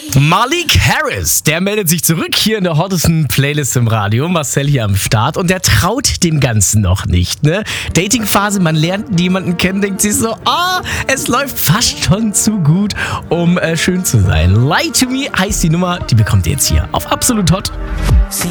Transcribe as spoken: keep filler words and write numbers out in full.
Malik Harris, der meldet sich zurück hier in der hottesten Playlist im Radio. Marcel hier am Start und der traut dem Ganzen noch nicht. Ne? Datingphase, man lernt jemanden kennen, denkt sich so, ah, es läuft fast schon zu gut, um äh, schön zu sein. Lie to Me heißt die Nummer, die bekommt ihr jetzt hier auf Absolut Hot.